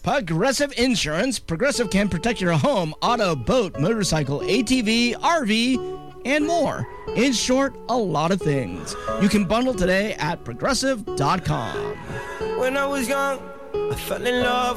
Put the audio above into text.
Progressive Insurance. Progressive can protect your home, auto, boat, motorcycle, ATV, RV, and more. In short, a lot of things. You can bundle today at Progressive.com. When I was young, I fell in love